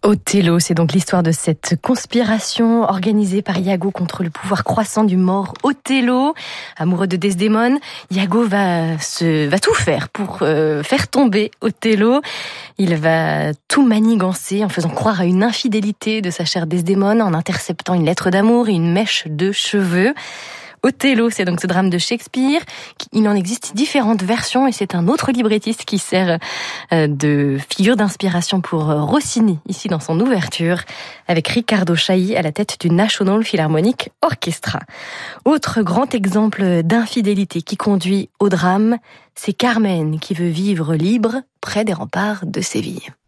Othello, c'est donc l'histoire de cette conspiration organisée par Iago contre le pouvoir croissant du mort Othello. Amoureux de Desdémone, Iago va tout faire pour faire tomber Othello. Il va tout manigancer en faisant croire à une infidélité de sa chère Desdémone, en interceptant une lettre d'amour et une mèche de cheveux. Othello, c'est donc ce drame de Shakespeare. Il en existe différentes versions et c'est un autre librettiste qui sert de figure d'inspiration pour Rossini, ici dans son ouverture, avec Riccardo Chailly à la tête du National Philharmonic Orchestra. Autre grand exemple d'infidélité qui conduit au drame, c'est Carmen qui veut vivre libre près des remparts de Séville.